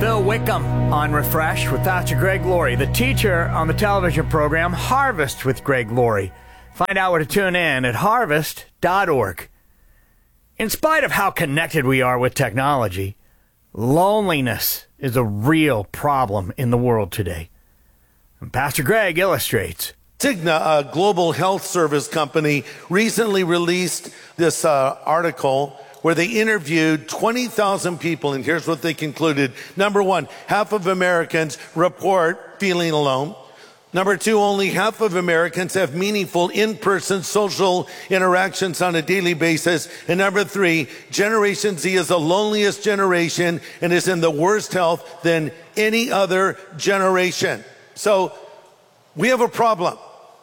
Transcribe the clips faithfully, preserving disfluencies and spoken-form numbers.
Bill Wickham on Refresh with Pastor Greg Laurie, the teacher on the television program Harvest with Greg Laurie. Find out where to tune in at harvest dot org. In spite of how connected we are with technology, loneliness is a real problem in the world today. And Pastor Greg illustrates. Cigna, a global health service company, recently released this uh, article where they interviewed twenty thousand people, and here's what they concluded. Number one, half of Americans report feeling alone. Number two, only half of Americans have meaningful in-person social interactions on a daily basis. And number three, Generation Z is the loneliest generation and is in the worst health than any other generation. So we have a problem.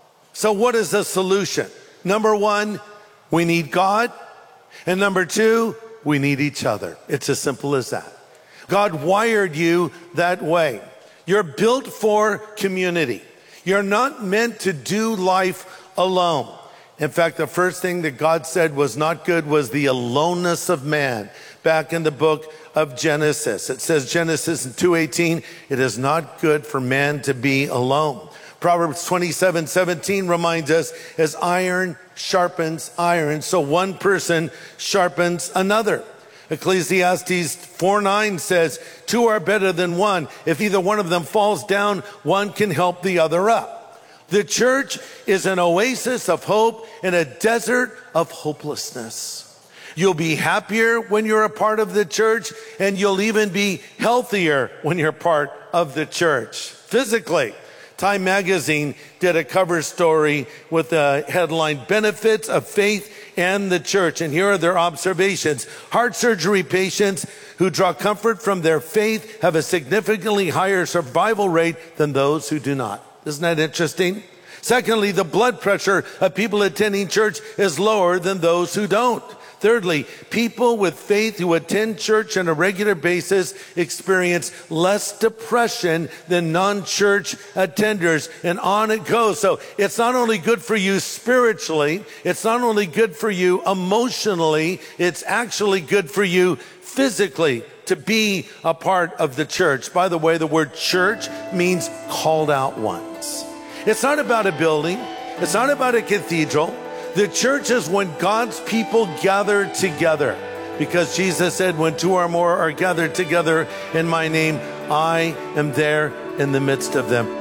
So what is the solution? Number one, we need God. And number two, we need each other. It's as simple as that. God wired you that way. You're built for community. You're not meant to do life alone. In fact, the first thing that God said was not good was the aloneness of man. Back in the book of Genesis, it says, Genesis two eighteen, it is not good for man to be alone. Proverbs twenty-seven seventeen reminds us, as iron sharpens iron, so one person sharpens another. Ecclesiastes four nine says, two are better than one. If either one of them falls down, one can help the other up. The church is an oasis of hope in a desert of hopelessness. You'll be happier when you're a part of the church, and you'll even be healthier when you're part of the church. Physically, Time magazine did a cover story with the headline, Benefits of Faith and the Church. And here are their observations. Heart surgery patients who draw comfort from their faith have a significantly higher survival rate than those who do not. Isn't that interesting? Secondly, the blood pressure of people attending church is lower than those who don't. Thirdly, people with faith who attend church on a regular basis experience less depression than non-church attenders, and on it goes. So it's not only good for you spiritually, it's not only good for you emotionally, it's actually good for you physically to be a part of the church. By the way, the word church means called out ones. It's not about a building. It's not about a cathedral. The church is when God's people gather together, because Jesus said, when two or more are gathered together in my name, I am there in the midst of them.